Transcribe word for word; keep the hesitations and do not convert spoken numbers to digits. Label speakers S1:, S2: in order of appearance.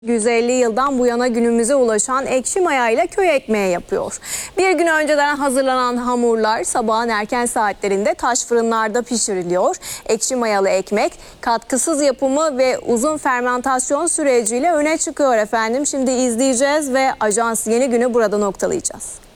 S1: yüz elli yıldan bu yana günümüze ulaşan ekşi maya ile köy ekmeği yapıyor. Bir gün önceden hazırlanan hamurlar sabahın erken saatlerinde taş fırınlarda pişiriliyor. Ekşi mayalı ekmek katkısız yapımı ve uzun fermentasyon süreciyle öne çıkıyor efendim. Şimdi izleyeceğiz ve Ajans Yeni Günü burada noktalayacağız.